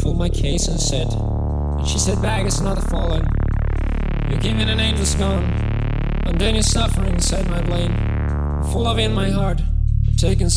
full my case and said, and she said, bag is not fallen. You're giving an angel's gone. And then you're suffering, said my blame. Full of in my heart, taking